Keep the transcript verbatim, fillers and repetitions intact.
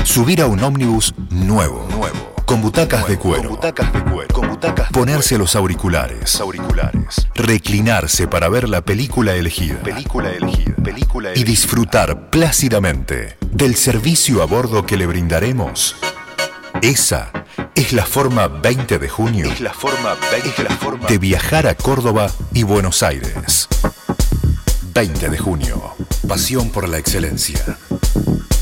Subir a un ómnibus nuevo, nuevo, con butacas de cuero, con butacas de cuero, con butacas ponerse los auriculares, auriculares, reclinarse para ver la película elegida, película elegida, película elegida, y disfrutar plácidamente del servicio a bordo que le brindaremos. Esa es la forma veinte de junio, es la forma veinte, es la forma de viajar a Córdoba y Buenos Aires. veinte de junio, pasión por la excelencia.